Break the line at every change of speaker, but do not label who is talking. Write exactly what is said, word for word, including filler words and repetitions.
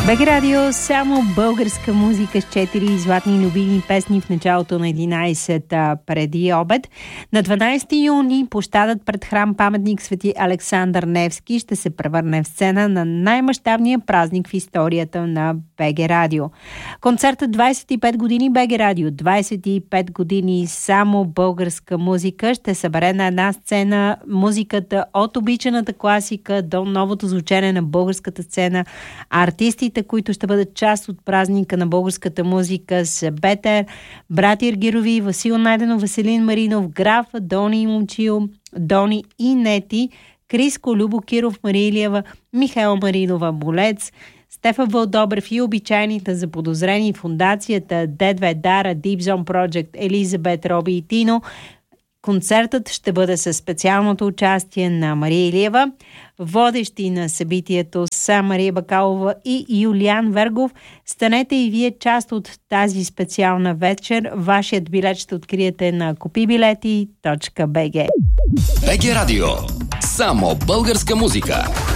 БГ Радио, само българска музика с четири златни любими песни в началото на единайсет преди обед. На дванайсети юни площадът пред храм паметник Свети Александър Невски ще се превърне в сцена на най-мащабния празник в историята на БГ Радио. Концертът двайсет и пет години БГ Радио, двайсет и пет години само българска музика ще събере на една сцена музиката от обичаната класика до новото звучене на българската сцена. Артистите, които ще бъдат част от празника на българската музика с Бетер, Братя Иргирови, Васил Найденов, Веселин Маринов, Граф, Дони Момчил, Дони и Нети, Криско, Любо Киров, Мария Илиева, Михаел Маринова, Болец, Стефан Вълдобрев и обичайните заподозрени фундацията Д две Дара, Deep Zone Project, Елизабет, Роби и Тино. Концертът ще бъде със специалното участие на Мария Илиева. Водещи на събитието са Мария Бакалова и Юлиан Вергов. Станете и вие част от тази специална вечер. Вашият билет ще откриете на купибилети точка би джи.
БГ Радио. Само българска музика.